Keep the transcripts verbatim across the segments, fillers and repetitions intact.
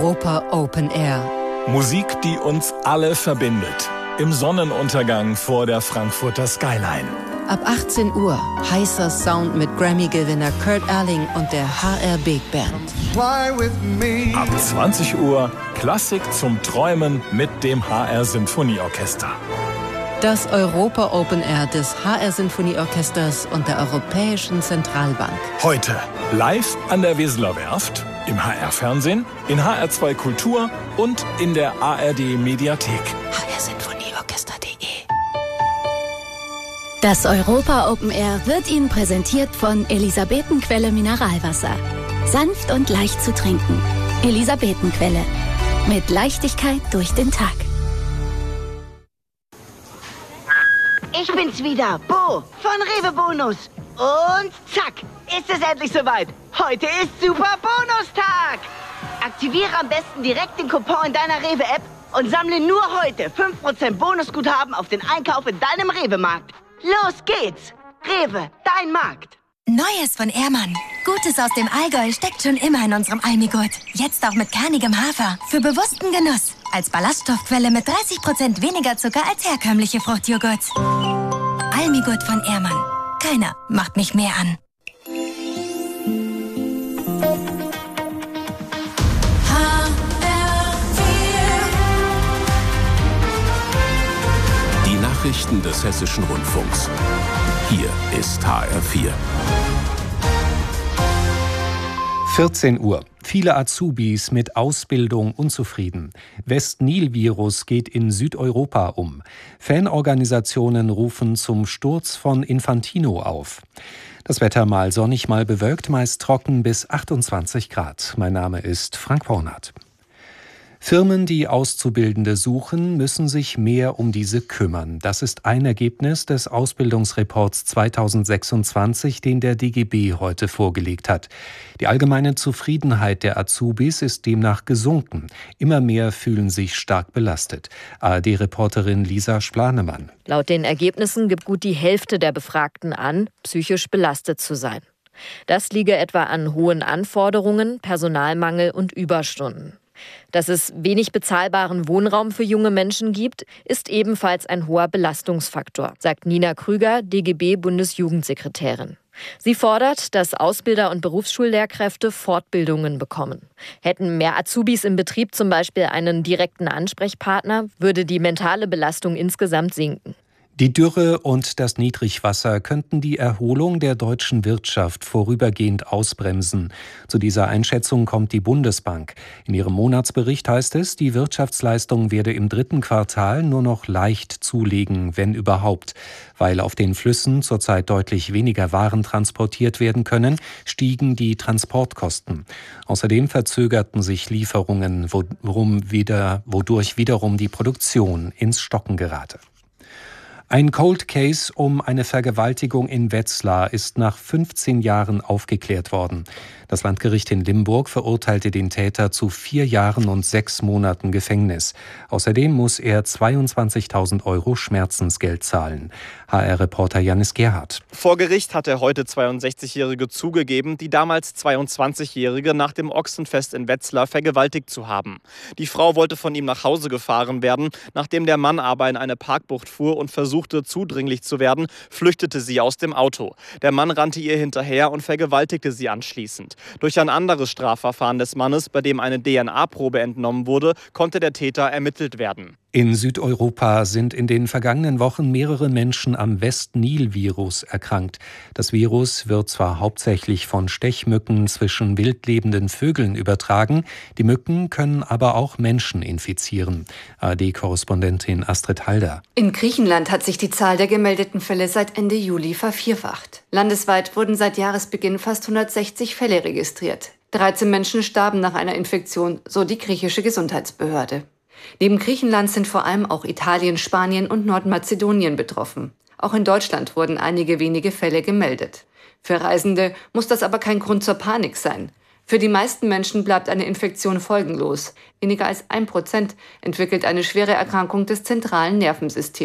Europa Open Air. Musik, die uns alle verbindet. Im Sonnenuntergang vor der Frankfurter Skyline. Ab achtzehn Uhr heißer Sound mit Grammy-Gewinner Kurt Erling und der H R Big Band. Ab zwanzig Uhr Klassik zum Träumen mit dem H R Sinfonieorchester. Das Europa Open Air des H R Sinfonieorchesters und der Europäischen Zentralbank. Heute live an der Weseler Werft, im H R-Fernsehen, in H R zwei Kultur und in der A R D-Mediathek. H R Sinfonieorchester punkt de. Das Europa Open Air wird Ihnen präsentiert von Elisabetenquelle Mineralwasser. Sanft und leicht zu trinken. Elisabetenquelle. Mit Leichtigkeit durch den Tag. Ich bin's wieder, Bo von Rewe Bonus. Und zack, ist es endlich soweit. Heute ist Super Bonustag. Aktiviere am besten direkt den Coupon in deiner Rewe-App und sammle nur heute fünf Prozent Bonusguthaben auf den Einkauf in deinem Rewe-Markt. Los geht's! Rewe, dein Markt. Neues von Ehrmann. Gutes aus dem Allgäu steckt schon immer in unserem Almigurt. Jetzt auch mit kernigem Hafer. Für bewussten Genuss. Als Ballaststoffquelle mit dreißig Prozent weniger Zucker als herkömmliche Fruchtjoghurt. Almigurt von Ehrmann. Keiner macht mich mehr an. Die Nachrichten des Hessischen Rundfunks. Hier ist H R vier. vierzehn Uhr. Viele Azubis mit Ausbildung unzufrieden. West-Nil-Virus geht in Südeuropa um. Fanorganisationen rufen zum Sturz von Infantino auf. Das Wetter mal sonnig, mal bewölkt, meist trocken bis achtundzwanzig Grad. Mein Name ist Frank Pornat. Firmen, die Auszubildende suchen, müssen sich mehr um diese kümmern. Das ist ein Ergebnis des Ausbildungsreports zweitausendsechsundzwanzig, den der D G B heute vorgelegt hat. Die allgemeine Zufriedenheit der Azubis ist demnach gesunken. Immer mehr fühlen sich stark belastet. A R D-Reporterin Lisa Splanemann. Laut den Ergebnissen gibt gut die Hälfte der Befragten an, psychisch belastet zu sein. Das liege etwa an hohen Anforderungen, Personalmangel und Überstunden. Dass es wenig bezahlbaren Wohnraum für junge Menschen gibt, ist ebenfalls ein hoher Belastungsfaktor, sagt Nina Krüger, D G B-Bundesjugendsekretärin. Sie fordert, dass Ausbilder und Berufsschullehrkräfte Fortbildungen bekommen. Hätten mehr Azubis im Betrieb zum Beispiel einen direkten Ansprechpartner, würde die mentale Belastung insgesamt sinken. Die Dürre und das Niedrigwasser könnten die Erholung der deutschen Wirtschaft vorübergehend ausbremsen. Zu dieser Einschätzung kommt die Bundesbank. In ihrem Monatsbericht heißt es, die Wirtschaftsleistung werde im dritten Quartal nur noch leicht zulegen, wenn überhaupt. Weil auf den Flüssen zurzeit deutlich weniger Waren transportiert werden können, stiegen die Transportkosten. Außerdem verzögerten sich Lieferungen, worum wieder, wodurch wiederum die Produktion ins Stocken gerate. Ein Cold Case um eine Vergewaltigung in Wetzlar ist nach fünfzehn Jahren aufgeklärt worden. Das Landgericht in Limburg verurteilte den Täter zu vier Jahren und sechs Monaten Gefängnis. Außerdem muss er zweiundzwanzigtausend Euro Schmerzensgeld zahlen. H R-Reporter Janis Gerhardt. Vor Gericht hat der heute zweiundsechzigjährige zugegeben, die damals zweiundzwanzigjährige nach dem Ochsenfest in Wetzlar vergewaltigt zu haben. Die Frau wollte von ihm nach Hause gefahren werden. Nachdem der Mann aber in eine Parkbucht fuhr und versuchte, zudringlich zu werden, flüchtete sie aus dem Auto. Der Mann rannte ihr hinterher und vergewaltigte sie anschließend. Durch ein anderes Strafverfahren des Mannes, bei dem eine D N A-Probe entnommen wurde, konnte der Täter ermittelt werden. In Südeuropa sind in den vergangenen Wochen mehrere Menschen am West-Nil-Virus erkrankt. Das Virus wird zwar hauptsächlich von Stechmücken zwischen wildlebenden Vögeln übertragen, die Mücken können aber auch Menschen infizieren. A R D-Korrespondentin Astrid Halder. In Griechenland hat sich die Zahl der gemeldeten Fälle seit Ende Juli vervierfacht. Landesweit wurden seit Jahresbeginn fast hundertsechzig Fälle registriert. dreizehn Menschen starben nach einer Infektion, so die griechische Gesundheitsbehörde. Neben Griechenland sind vor allem auch Italien, Spanien und Nordmazedonien betroffen. Auch in Deutschland wurden einige wenige Fälle gemeldet. Für Reisende muss das aber kein Grund zur Panik sein. Für die meisten Menschen bleibt eine Infektion folgenlos. Weniger als ein Prozent entwickelt eine schwere Erkrankung des zentralen Nervensystems.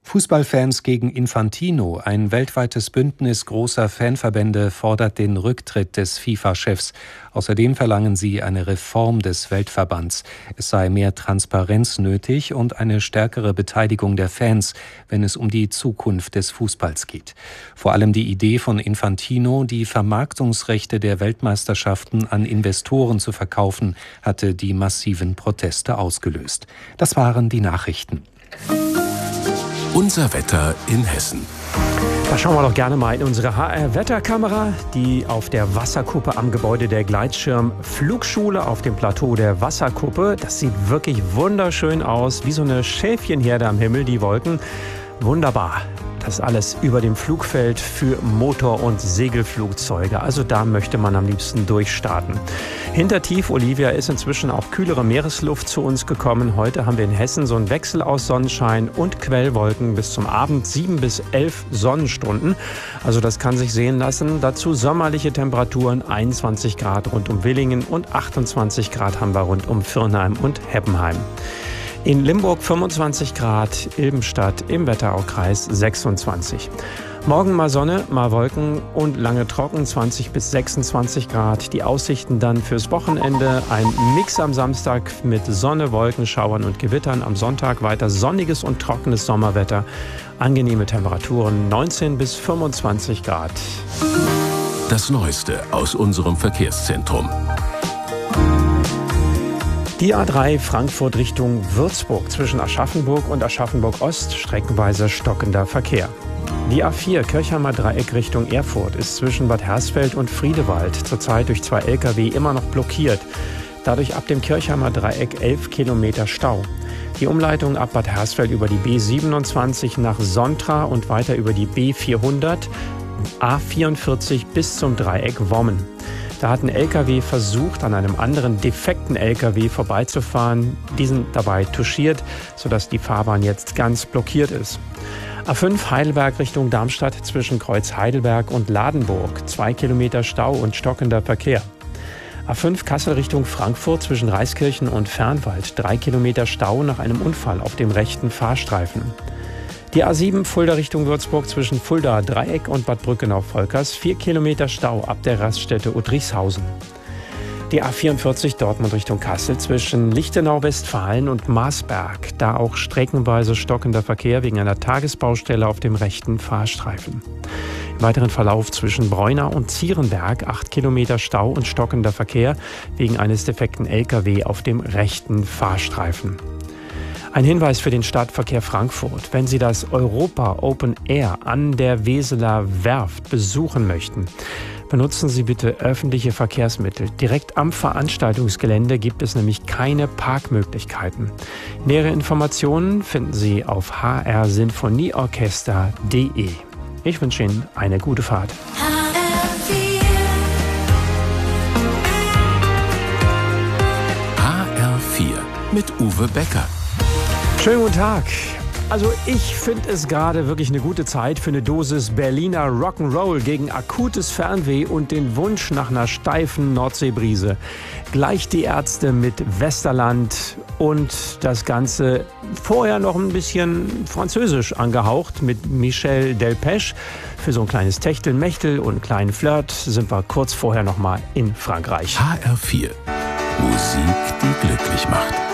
Fußballfans gegen Infantino. Ein weltweites Bündnis großer Fanverbände fordert den Rücktritt des FIFA-Chefs. Außerdem verlangen sie eine Reform des Weltverbands. Es sei mehr Transparenz nötig und eine stärkere Beteiligung der Fans, wenn es um die Zukunft des Fußballs geht. Vor allem die Idee von Infantino, die Vermarktungsrechte der Weltmeisterschaften an Investoren zu verkaufen, hatte die massiven Proteste ausgelöst. Das waren die Nachrichten. Unser Wetter in Hessen. Da schauen wir doch gerne mal in unsere H R-Wetterkamera, die auf der Wasserkuppe am Gebäude der Gleitschirm-Flugschule auf dem Plateau der Wasserkuppe. Das sieht wirklich wunderschön aus, wie so eine Schäfchenherde am Himmel, die Wolken. Wunderbar. Das alles über dem Flugfeld für Motor- und Segelflugzeuge. Also da möchte man am liebsten durchstarten. Hinter Tief Olivia ist inzwischen auch kühlere Meeresluft zu uns gekommen. Heute haben wir in Hessen so einen Wechsel aus Sonnenschein und Quellwolken bis zum Abend sieben bis elf Sonnenstunden. Also das kann sich sehen lassen. Dazu sommerliche Temperaturen, einundzwanzig Grad rund um Willingen und achtundzwanzig Grad haben wir rund um Virnheim und Heppenheim. In Limburg fünfundzwanzig Grad, Ilbenstadt im Wetteraukreis sechsundzwanzig. Morgen mal Sonne, mal Wolken und lange trocken, zwanzig bis sechsundzwanzig Grad. Die Aussichten dann fürs Wochenende, ein Mix am Samstag mit Sonne, Wolken, Schauern und Gewittern. Am Sonntag weiter sonniges und trockenes Sommerwetter. Angenehme Temperaturen, neunzehn bis fünfundzwanzig Grad. Das Neueste aus unserem Verkehrszentrum. Die A drei Frankfurt Richtung Würzburg zwischen Aschaffenburg und Aschaffenburg-Ost streckenweise stockender Verkehr. Die A vier Kirchheimer Dreieck Richtung Erfurt ist zwischen Bad Hersfeld und Friedewald zurzeit durch zwei L K W immer noch blockiert. Dadurch ab dem Kirchheimer Dreieck elf Kilometer Stau. Die Umleitung ab Bad Hersfeld über die B siebenundzwanzig nach Sontra und weiter über die B vierhundert, A vierundvierzig bis zum Dreieck Wommen. Da hat ein L K W versucht, an einem anderen defekten L K W vorbeizufahren, diesen dabei touchiert, sodass die Fahrbahn jetzt ganz blockiert ist. A fünf Heidelberg Richtung Darmstadt zwischen Kreuz Heidelberg und Ladenburg, zwei Kilometer Stau und stockender Verkehr. A fünf Kassel Richtung Frankfurt zwischen Reiskirchen und Fernwald, drei Kilometer Stau nach einem Unfall auf dem rechten Fahrstreifen. Die A sieben Fulda Richtung Würzburg zwischen Fulda Dreieck und Bad Brückenau-Volkers, vier Kilometer Stau ab der Raststätte Udrichshausen. Die A vierundvierzig Dortmund Richtung Kassel zwischen Lichtenau-Westfalen und Marsberg, da auch streckenweise stockender Verkehr wegen einer Tagesbaustelle auf dem rechten Fahrstreifen. Im weiteren Verlauf zwischen Breunau und Zierenberg, acht Kilometer Stau und stockender Verkehr wegen eines defekten L K W auf dem rechten Fahrstreifen. Ein Hinweis für den Stadtverkehr Frankfurt. Wenn Sie das Europa Open Air an der Weseler Werft besuchen möchten, benutzen Sie bitte öffentliche Verkehrsmittel. Direkt am Veranstaltungsgelände gibt es nämlich keine Parkmöglichkeiten. Nähere Informationen finden Sie auf h r sinfonieorchester punkt d e. Ich wünsche Ihnen eine gute Fahrt. H R vier mit Uwe Becker. Schönen guten Tag. Also ich finde es gerade wirklich eine gute Zeit für eine Dosis Berliner Rock'n'Roll gegen akutes Fernweh und den Wunsch nach einer steifen Nordseebrise. Gleich die Ärzte mit Westerland und das Ganze vorher noch ein bisschen französisch angehaucht mit Michel Delpech. Für so ein kleines Techtelmechtel und einen kleinen Flirt sind wir kurz vorher noch mal in Frankreich. H R vier. Musik, die glücklich macht.